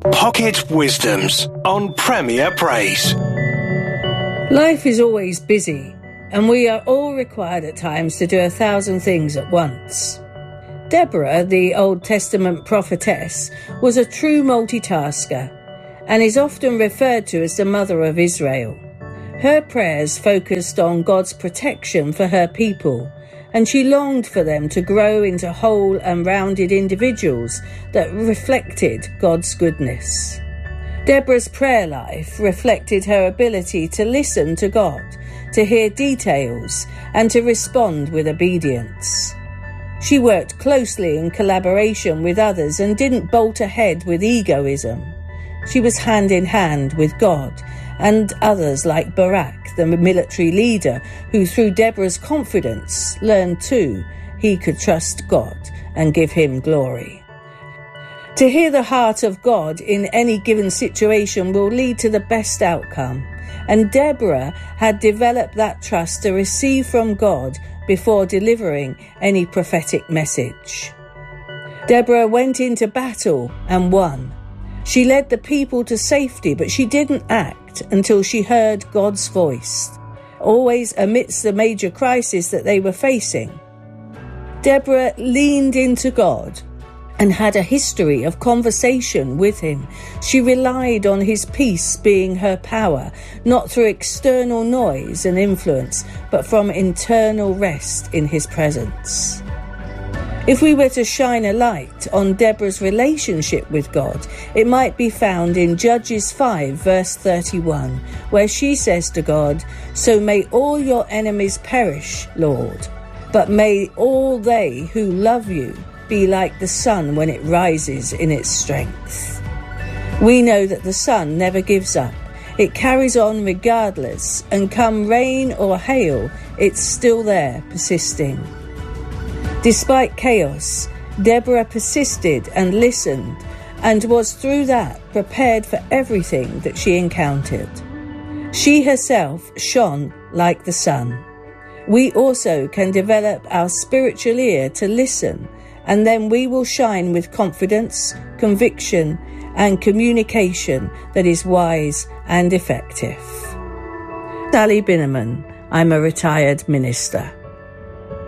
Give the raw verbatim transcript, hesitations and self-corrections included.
Pocket Wisdoms on Premier Praise. Life is always busy, and we are all required at times to do a thousand things at once. Deborah, the Old Testament prophetess, was a true multitasker and is often referred to as the mother of Israel. Her prayers focused on God's protection for her people, and she longed for them to grow into whole and rounded individuals that reflected God's goodness. Deborah's prayer life reflected her ability to listen to God, to hear details, and to respond with obedience. She worked closely in collaboration with others and didn't bolt ahead with egoism. She was hand in hand with God and others like Barak, the military leader, who through Deborah's confidence learned too he could trust God and give him glory. To hear the heart of God in any given situation will lead to the best outcome, and Deborah had developed that trust to receive from God before delivering any prophetic message. Deborah went into battle and won. She led the people to safety, but she didn't act until she heard God's voice, always amidst the major crisis that they were facing. Deborah leaned into God and had a history of conversation with him. She relied on his peace being her power, not through external noise and influence, but from internal rest in his presence. If we were to shine a light on Deborah's relationship with God, it might be found in Judges five, verse thirty-one, where she says to God, "So may all your enemies perish, Lord, but may all they who love you be like the sun when it rises in its strength." We know that the sun never gives up. It carries on regardless, and come rain or hail, it's still there, persisting. Despite chaos, Deborah persisted and listened, and was through that prepared for everything that she encountered. She herself shone like the sun. We also can develop our spiritual ear to listen, and then we will shine with confidence, conviction, and communication that is wise and effective. Sally Binneman. I'm a retired minister.